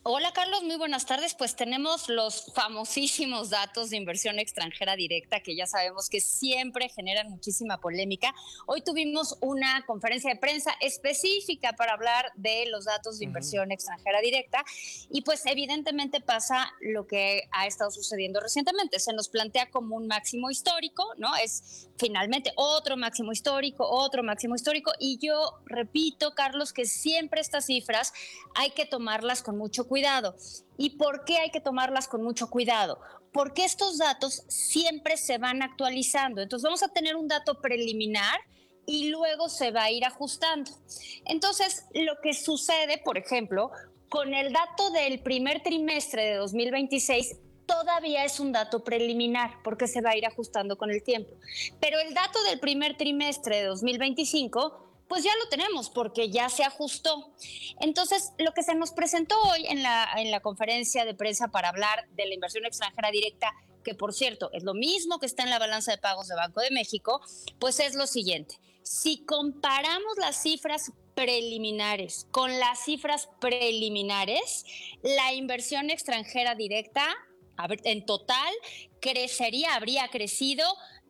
Hola Carlos, muy buenas tardes. Pues tenemos los famosísimos datos de inversión extranjera directa que ya sabemos que siempre generan muchísima polémica. Hoy tuvimos una conferencia de prensa específica para hablar de los datos de Ujú. inversión extranjera directa y pues evidentemente pasa lo que ha estado sucediendo recientemente. Se nos plantea como un máximo histórico, ¿no? Es finalmente otro máximo histórico y yo repito, Carlos, que siempre estas cifras hay que tomarlas con mucho cuidado. ¿Y por qué hay que tomarlas con mucho cuidado? Porque estos datos siempre se van actualizando. Entonces vamos a tener un dato preliminar y luego se va a ir ajustando. Entonces, lo que sucede, por ejemplo, con el dato del primer trimestre de 2026, todavía es un dato preliminar porque se va a ir ajustando con el tiempo. Pero el dato del primer trimestre de 2025 pues ya lo tenemos porque ya se ajustó. Entonces, lo que se nos presentó hoy en la conferencia de prensa para hablar de la inversión extranjera directa, que por cierto es lo mismo que está en la balanza de pagos de Banco de México, pues es lo siguiente. Si comparamos las cifras preliminares con las cifras preliminares, la inversión extranjera directa en total habría crecido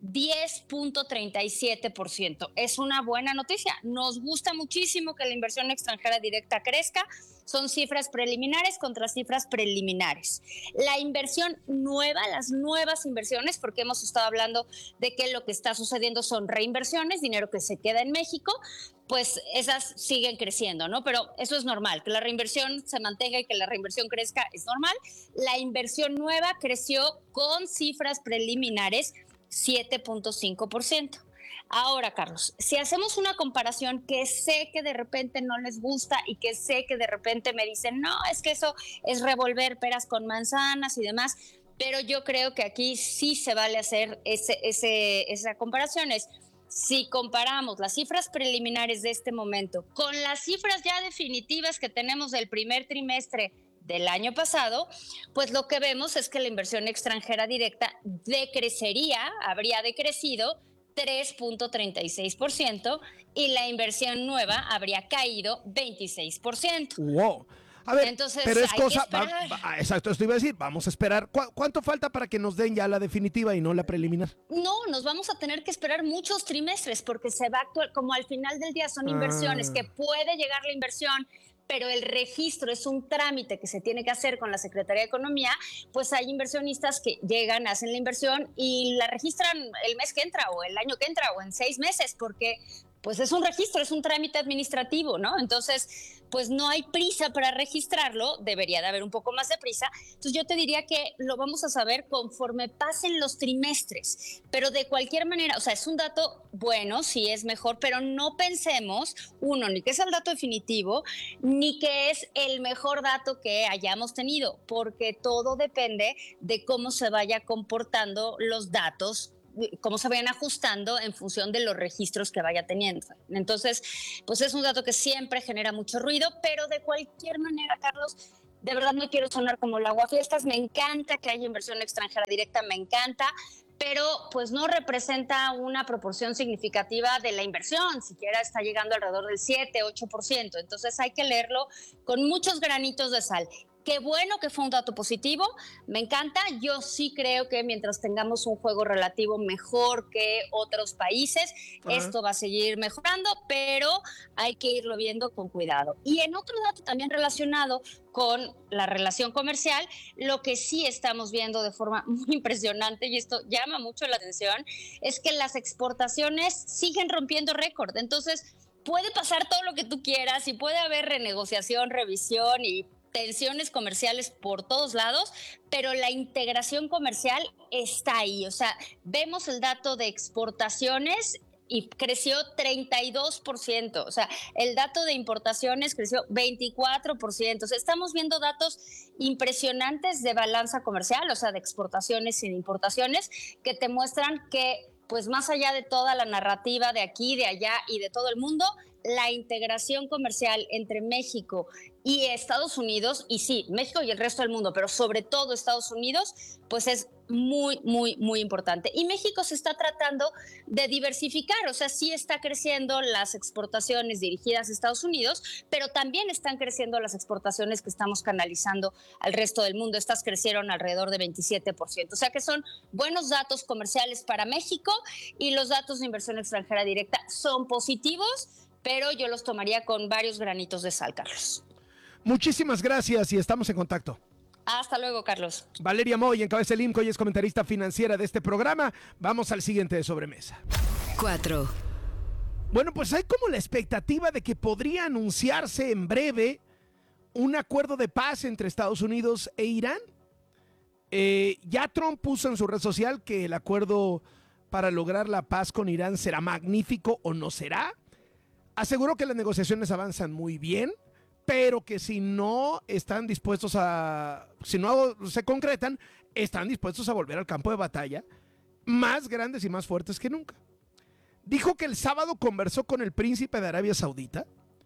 10.37%. Es una buena noticia. Nos gusta muchísimo que la inversión extranjera directa crezca. Son cifras preliminares contra cifras preliminares. La inversión nueva, las nuevas inversiones, porque hemos estado hablando de que lo que está sucediendo son reinversiones, dinero que se queda en México, pues esas siguen creciendo, ¿no? Pero eso es normal, que la reinversión se mantenga y que la reinversión crezca es normal. La inversión nueva creció con cifras preliminares 7.5%. Ahora, Carlos, si hacemos una comparación que sé que de repente no les gusta y que sé que de repente me dicen, no, es que eso es revolver peras con manzanas y demás, pero yo creo que aquí sí se vale hacer esa comparación. Si comparamos las cifras preliminares de este momento con las cifras ya definitivas que tenemos del primer trimestre del año pasado, pues lo que vemos es que la inversión extranjera directa habría decrecido 3.36% y la inversión nueva habría caído 26%. Wow. A ver, pero Entonces es hay que cosa. esperar. Exacto, esto iba a decir. Vamos a esperar. ¿Cuánto falta para que nos den ya la definitiva y no la preliminar? No, nos vamos a tener que esperar muchos trimestres porque se va a actuar, como al final del día son inversiones, que Ah, puede llegar la inversión, pero el registro es un trámite que se tiene que hacer con la Secretaría de Economía, pues hay inversionistas que llegan, hacen la inversión y la registran el mes que entra o el año que entra o en 6 meses, porque pues es un registro, es un trámite administrativo, ¿no? Entonces, pues no hay prisa para registrarlo, debería de haber un poco más de prisa. Entonces yo te diría que lo vamos a saber conforme pasen los trimestres, pero de cualquier manera, o sea, es un dato bueno, sí es mejor, pero no pensemos, uno, ni que es el dato definitivo, ni que es el mejor dato que hayamos tenido, porque todo depende de cómo se vaya comportando los datos, cómo se vayan ajustando en función de los registros que vaya teniendo. Entonces, pues es un dato que siempre genera mucho ruido, pero de cualquier manera, Carlos, de verdad no quiero sonar como el aguafiestas, me encanta que haya inversión extranjera directa, me encanta, pero pues no representa una proporción significativa de la inversión, siquiera está llegando alrededor del 7-8%, entonces hay que leerlo con muchos granitos de sal. Qué bueno que fue un dato positivo, me encanta. Yo sí creo que mientras tengamos un juego relativo mejor que otros países, ajá. esto va a seguir mejorando, pero hay que irlo viendo con cuidado. Y en otro dato también relacionado con la relación comercial, lo que sí estamos viendo de forma muy impresionante, y esto llama mucho la atención, es que las exportaciones siguen rompiendo récord. Entonces, puede pasar todo lo que tú quieras y puede haber renegociación, revisión y tensiones comerciales por todos lados, pero la integración comercial está ahí. O sea, vemos el dato de exportaciones y creció 32%, o sea, el dato de importaciones creció 24%, o sea, estamos viendo datos impresionantes de balanza comercial, o sea, de exportaciones y de importaciones, que te muestran que pues más allá de toda la narrativa de aquí, de allá y de todo el mundo, la integración comercial entre México y Estados Unidos, y sí, México y el resto del mundo, pero sobre todo Estados Unidos, pues es muy, muy, muy importante. Y México se está tratando de diversificar, o sea, sí está creciendo las exportaciones dirigidas a Estados Unidos, pero también están creciendo las exportaciones que estamos canalizando al resto del mundo. Estas crecieron alrededor de 27%. O sea que son buenos datos comerciales para México y los datos de inversión extranjera directa son positivos, pero yo los tomaría con varios granitos de sal, Carlos. Muchísimas gracias y estamos en contacto. Hasta luego, Carlos. Valeria Moy encabeza el IMCO y es comentarista financiera de este programa. Vamos al siguiente de sobremesa. 4. Bueno, pues hay como la expectativa de que podría anunciarse en breve un acuerdo de paz entre Estados Unidos e Irán. Ya Trump puso en su red social que el acuerdo para lograr la paz con Irán será magnífico o no será. Aseguró que las negociaciones avanzan muy bien, pero que si no están dispuestos si no se concretan, están dispuestos a volver al campo de batalla más grandes y más fuertes que nunca. Dijo que el sábado conversó con el príncipe de Arabia Saudita,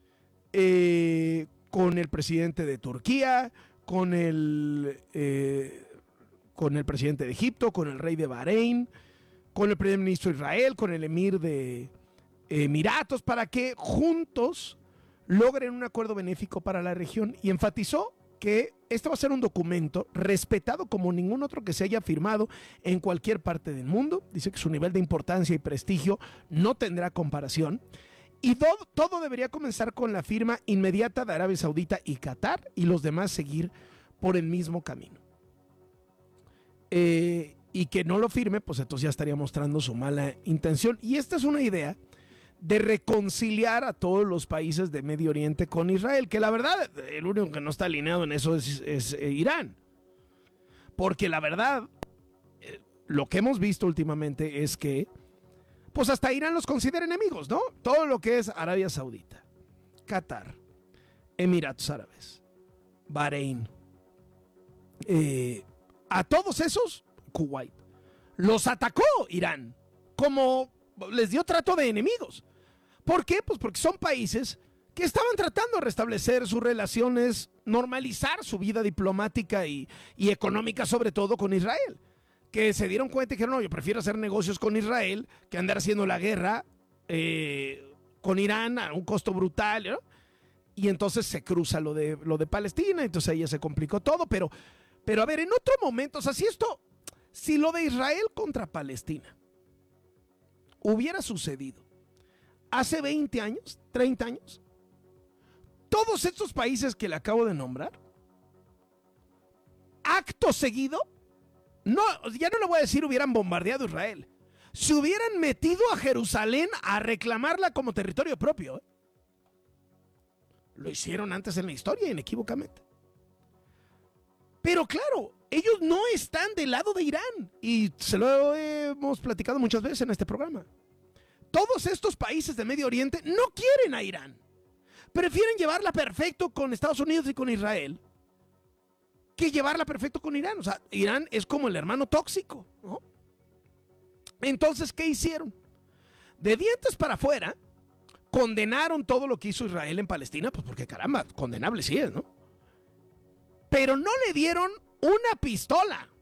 con el presidente de Turquía, con el presidente de Egipto, con el rey de Bahrein, con el primer ministro de Israel, con el emir de Emiratos, para que juntos logren un acuerdo benéfico para la región, y enfatizó que este va a ser un documento respetado como ningún otro que se haya firmado en cualquier parte del mundo. Dice que su nivel de importancia y prestigio no tendrá comparación, y todo debería comenzar con la firma inmediata de Arabia Saudita y Qatar, y los demás seguir por el mismo camino. Y que no lo firme, pues entonces ya estaría mostrando su mala intención. Y esta es una idea de reconciliar a todos los países de Medio Oriente con Israel, que la verdad, el único que no está alineado en eso es Irán. Porque la verdad, lo que hemos visto últimamente es que, pues hasta Irán los considera enemigos, ¿no? Todo lo que es Arabia Saudita, Qatar, Emiratos Árabes, Bahrein, a todos esos, Kuwait, los atacó Irán, como les dio trato de enemigos. ¿Por qué? Pues porque son países que estaban tratando de restablecer sus relaciones, normalizar su vida diplomática y económica, sobre todo con Israel. Que se dieron cuenta y dijeron, no, yo prefiero hacer negocios con Israel que andar haciendo la guerra con Irán a un costo brutal, ¿no? Y entonces se cruza lo de Palestina, entonces ahí ya se complicó todo, pero a ver, en otro momento, o sea, si lo de Israel contra Palestina hubiera sucedido hace 20 años, 30 años, todos estos países que le acabo de nombrar, acto seguido, no, ya no le voy a decir hubieran bombardeado Israel, se hubieran metido a Jerusalén a reclamarla como territorio propio. Lo hicieron antes en la historia, inequívocamente. Pero claro, ellos no están del lado de Irán, y se lo hemos platicado muchas veces en este programa. Todos estos países de Medio Oriente no quieren a Irán. Prefieren llevarla perfecto con Estados Unidos y con Israel que llevarla perfecto con Irán. O sea, Irán es como el hermano tóxico, ¿no? Entonces, ¿qué hicieron? De dientes para afuera, condenaron todo lo que hizo Israel en Palestina, pues porque caramba, condenable sí es, ¿no? Pero no le dieron una pistola